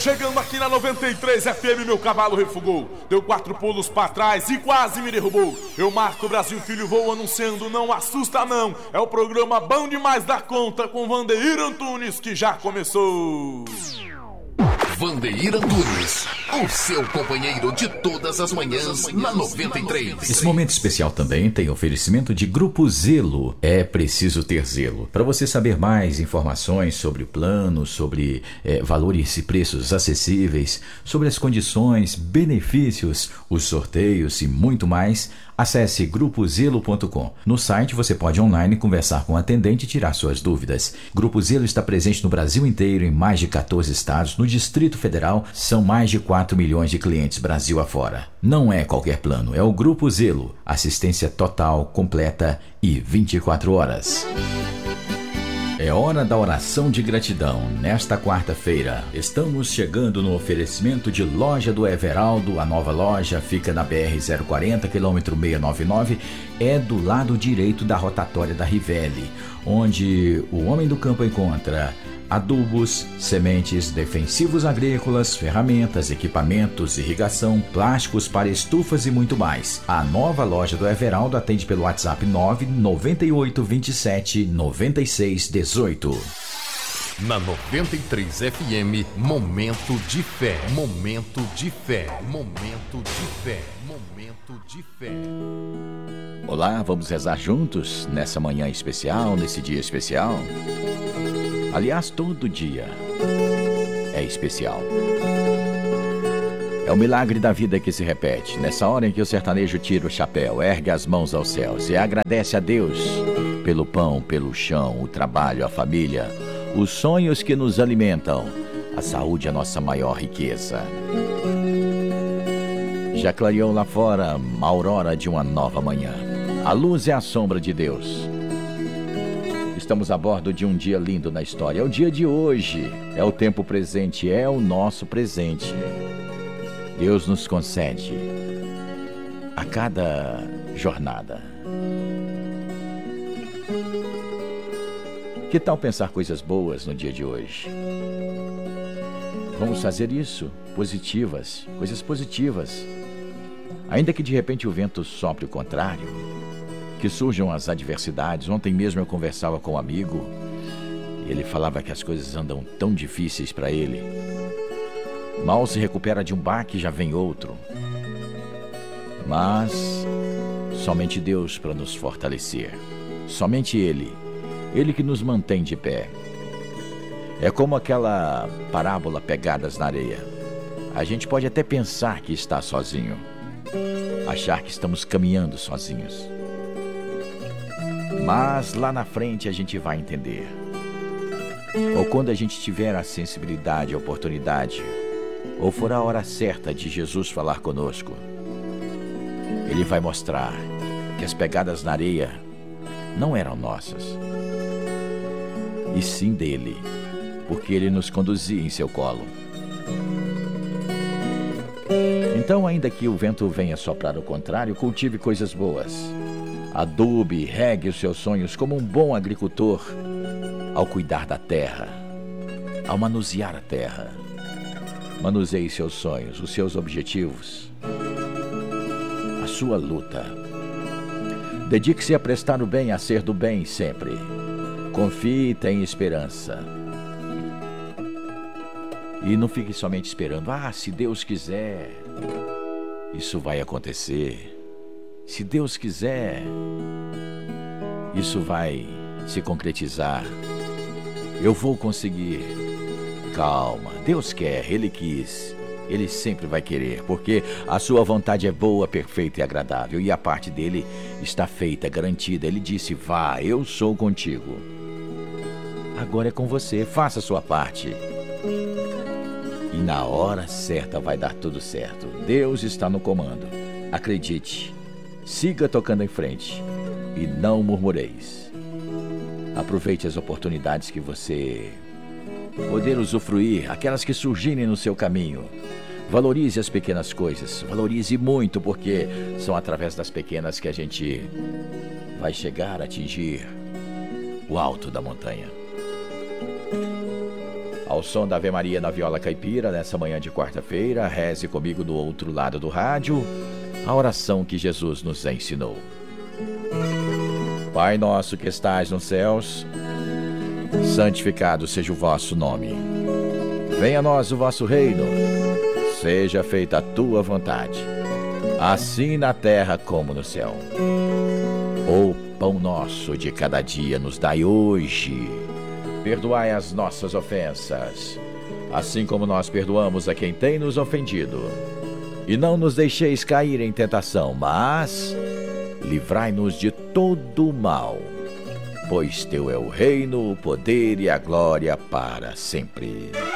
chegando aqui na 93 FM, meu cavalo refugou. Deu 4 pulos pra trás e quase me derrubou. Eu marco o Brasil, filho, vou anunciando, não assusta não. É o programa bom demais da conta com Vandeir Antunes que já começou. Vandeir Antunes, o seu companheiro de todas as manhãs na 93. Esse momento especial também tem oferecimento de Grupo Zelo. É preciso ter zelo. Para você saber mais informações sobre o plano, sobre valores e preços acessíveis, sobre as condições, benefícios, os sorteios e muito mais, acesse grupozelo.com. No site você pode online conversar com o atendente e tirar suas dúvidas. Grupo Zelo está presente no Brasil inteiro, em mais de 14 estados. No Distrito Federal, são mais de 4 milhões de clientes Brasil afora. Não é qualquer plano, é o Grupo Zelo. Assistência total, completa e 24 horas. É hora da oração de gratidão. Nesta quarta-feira, estamos chegando no oferecimento de Loja do Everaldo. A nova loja fica na BR-040, quilômetro 699, é do lado direito da rotatória da Rivelli, onde o homem do campo encontra adubos, sementes, defensivos agrícolas, ferramentas, equipamentos, irrigação, plásticos para estufas e muito mais. A nova loja do Everaldo atende pelo WhatsApp 998 27 96 18. Na 93 FM, momento de fé, momento de fé, momento de fé, momento de fé. Olá, vamos rezar juntos nessa manhã especial, nesse dia especial. Aliás, todo dia é especial. É o milagre da vida que se repete. Nessa hora em que o sertanejo tira o chapéu, ergue as mãos aos céus e agradece a Deus pelo pão, pelo chão, o trabalho, a família, os sonhos que nos alimentam. A saúde é a nossa maior riqueza. Já clareou lá fora a aurora de uma nova manhã. A luz é a sombra de Deus. Estamos a bordo de um dia lindo na história. É o dia de hoje, é o tempo presente, é o nosso presente. Deus nos concede a cada jornada. Que tal pensar coisas boas no dia de hoje? Vamos fazer isso, positivas, coisas positivas. Ainda que de repente o vento sopre o contrário, que surjam as adversidades. Ontem mesmo eu conversava com um amigo e ele falava que as coisas andam tão difíceis para ele. Mal se recupera de um baque, já vem outro. Mas somente Deus para nos fortalecer. Somente Ele que nos mantém de pé. É como aquela parábola Pegadas na Areia. A gente pode até pensar que está sozinho, achar que estamos caminhando sozinhos. Mas lá na frente a gente vai entender. Ou quando a gente tiver a sensibilidade, a oportunidade, ou for a hora certa de Jesus falar conosco, Ele vai mostrar que as pegadas na areia não eram nossas, e sim dele, porque Ele nos conduzia em seu colo. Então, ainda que o vento venha soprar o contrário, cultive coisas boas. Adube, regue os seus sonhos como um bom agricultor ao cuidar da terra, ao manusear a terra. Manuseie seus sonhos, os seus objetivos, a sua luta. Dedique-se a prestar o bem, a ser do bem sempre. Confie e tenha esperança. E não fique somente esperando, se Deus quiser, isso vai acontecer. Se Deus quiser, isso vai se concretizar. Eu vou conseguir. Calma, Deus quer, Ele quis, Ele sempre vai querer, porque a sua vontade é boa, perfeita e agradável, e a parte dele está feita, garantida. Ele disse, vá, eu sou contigo. Agora é com você, faça a sua parte. E na hora certa vai dar tudo certo. Deus está no comando. Acredite. Siga tocando em frente e não murmureis. Aproveite as oportunidades que você poder usufruir, aquelas que surgirem no seu caminho. Valorize as pequenas coisas, valorize muito, porque são através das pequenas que a gente vai chegar a atingir o alto da montanha. Ao som da Ave Maria na viola caipira, nessa manhã de quarta-feira, reze comigo do outro lado do rádio a oração que Jesus nos ensinou. Pai nosso que estais nos céus, santificado seja o vosso nome. Venha a nós o vosso reino, seja feita a tua vontade, assim na terra como no céu. O pão nosso de cada dia nos dai hoje. Perdoai as nossas ofensas, assim como nós perdoamos a quem tem nos ofendido. E não nos deixeis cair em tentação, mas livrai-nos de todo o mal. Pois teu é o reino, o poder e a glória para sempre.